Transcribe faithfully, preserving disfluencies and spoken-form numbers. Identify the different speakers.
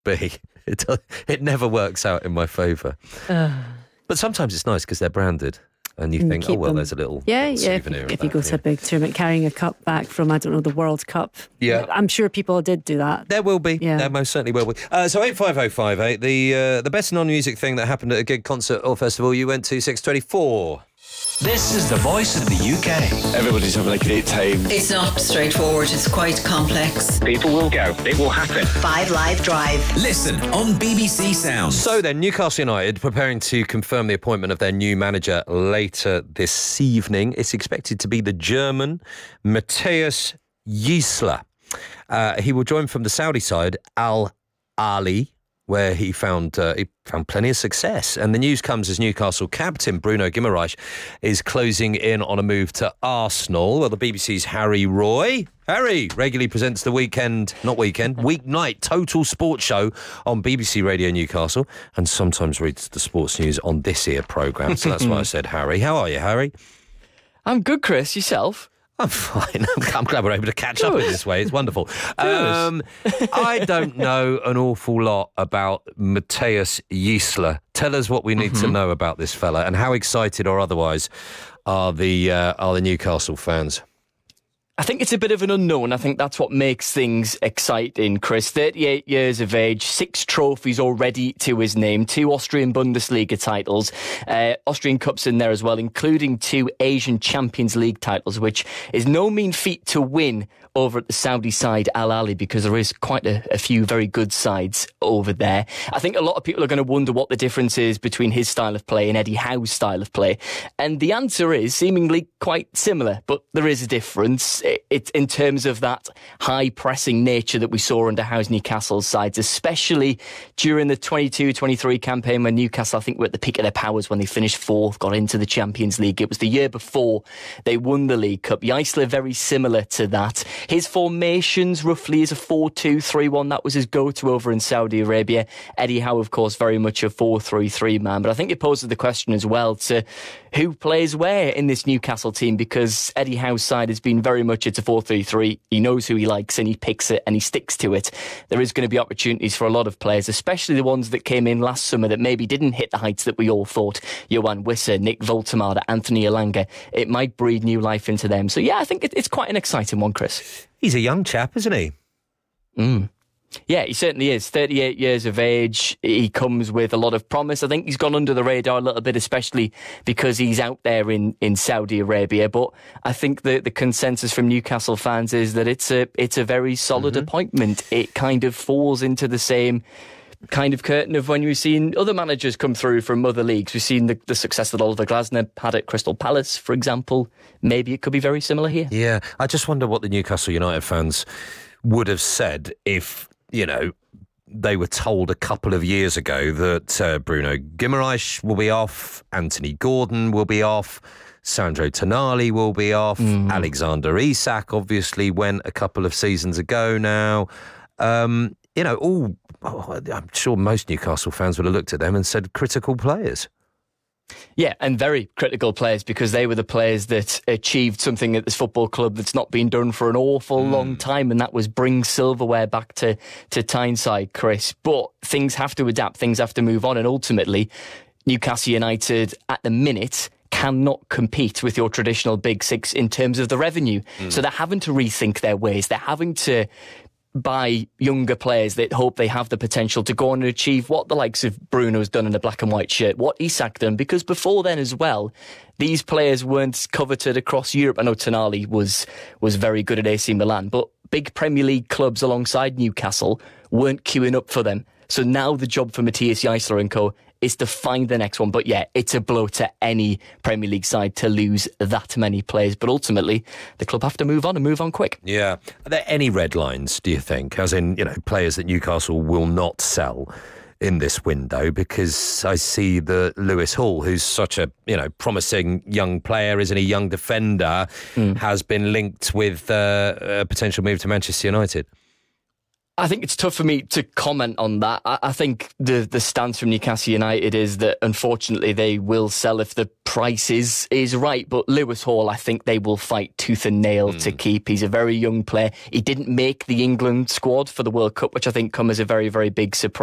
Speaker 1: be. It does, it never works out in my favour. Uh, but sometimes it's nice because they're branded. And you think, oh, well, them. there's a little,
Speaker 2: yeah,
Speaker 1: little
Speaker 2: yeah.
Speaker 1: souvenir.
Speaker 2: If, if
Speaker 1: that,
Speaker 2: you go to
Speaker 1: yeah.
Speaker 2: a big tournament carrying a cup back from, I don't know, the World Cup.
Speaker 1: Yeah.
Speaker 2: I'm sure people did do that.
Speaker 1: There will be.
Speaker 2: Yeah.
Speaker 1: There most certainly will be. Uh, so eight five oh five eight, the, uh, the best non-music thing that happened at a gig, concert or festival you went to, six twenty-four.
Speaker 3: This is the voice of the U K.
Speaker 4: Everybody's having a great time.
Speaker 5: It's not straightforward, it's quite complex.
Speaker 4: People will go, it will happen.
Speaker 5: Five Live Drive.
Speaker 3: Listen on B B C Sounds.
Speaker 1: So then, Newcastle United preparing to confirm the appointment of their new manager later this evening. It's expected to be the German Matthias Gisela. Uh, he will join from the Saudi side, Al Ahly, where he found uh, he found plenty of success. And the news comes as Newcastle captain Bruno Guimaraes is closing in on a move to Arsenal. Well, the B B C's Harry Roy. Harry regularly presents the weekend, not weekend, weeknight Total Sports Show on B B C Radio Newcastle and sometimes reads the sports news on this here programme. So that's why I said Harry. How are you, Harry?
Speaker 6: I'm good, Chris. Yourself?
Speaker 1: I'm fine. I'm glad we're able to catch up in this way. It's wonderful. Um, I don't know an awful lot about Matthias Gisela. Tell us what we need mm-hmm. to know about this fella and how excited or otherwise are the uh, are the Newcastle fans.
Speaker 6: I think it's a bit of an unknown. I think that's what makes things exciting, Chris. thirty-eight years of age, six trophies already to his name, two Austrian Bundesliga titles, uh, Austrian Cups in there as well, including two Asian Champions League titles, which is no mean feat to win over at the Saudi side, Al Ahly, because there is quite a, a few very good sides over there. I think a lot of people are going to wonder what the difference is between his style of play and Eddie Howe's style of play. And the answer is seemingly quite similar, but there is a difference. It, it, in terms of that high-pressing nature that we saw under Howe's Newcastle sides, especially during the twenty-two twenty-three campaign when Newcastle, I think, were at the peak of their powers when they finished fourth, got into the Champions League. It was the year before they won the League Cup. Gisela, very similar to that. His formations roughly is a four two three one. That was his go-to over in Saudi Arabia. Eddie Howe, of course, very much a four three three man. But I think it poses the question as well to who plays where in this Newcastle team, because Eddie Howe's side has been very much it's a four three three. He knows who he likes and he picks it and he sticks to it. There is going to be opportunities for a lot of players, especially the ones that came in last summer that maybe didn't hit the heights that we all thought. Johan Wissa, Nick Woltemade, Anthony Elanga. It might breathe new life into them. So yeah, I think it, it's quite an exciting one, Chris.
Speaker 1: He's a young chap, isn't he?
Speaker 6: Mm. Yeah, he certainly is. thirty-eight years of age. He comes with a lot of promise. I think he's gone under the radar a little bit, especially because he's out there in, in Saudi Arabia. But I think the, the consensus from Newcastle fans is that it's a it's a very solid mm-hmm. appointment. It kind of falls into the same kind of curtain of when we've seen other managers come through from other leagues. We've seen the, the success that Oliver Glasner had at Crystal Palace, for example. Maybe it could be very similar here.
Speaker 1: Yeah, I just wonder what the Newcastle United fans would have said if, you know, they were told a couple of years ago that uh, Bruno Guimaraes will be off, Anthony Gordon will be off, Sandro Tonali will be off, mm. Alexander Isak obviously went a couple of seasons ago now. Um, you know, all oh, I'm sure most Newcastle fans would have looked at them and said critical players.
Speaker 6: Yeah, and very critical players, because they were the players that achieved something at this football club that's not been done for an awful mm. long time, and that was bring silverware back to, to Tyneside, Chris. But things have to adapt, things have to move on, and ultimately, Newcastle United, at the minute, cannot compete with your traditional big six in terms of the revenue. Mm. So they're having to rethink their ways. They're having to by younger players that hope they have the potential to go on and achieve what the likes of Bruno's done in a black and white shirt, what Isak done, because before then as well, these players weren't coveted across Europe. I know Tonali was was very good at A C Milan, but big Premier League clubs alongside Newcastle weren't queuing up for them. So now the job for Matthias Gisela and co is to find the next one. But yeah, it's a blow to any Premier League side to lose that many players. But ultimately, the club have to move on and move on quick.
Speaker 1: Yeah. Are there any red lines, do you think? As in, you know, players that Newcastle will not sell in this window? Because I see that Lewis Hall, who's such a, you know, promising young player, isn't he, young defender, mm. has been linked with uh, a potential move to Manchester United.
Speaker 6: I think it's tough for me to comment on that. I, I think the the stance from Newcastle United is that unfortunately they will sell if the price is, is right. But Lewis Hall, I think they will fight tooth and nail mm. to keep. He's a very young player. He didn't make the England squad for the World Cup, which I think come as a very, very big surprise.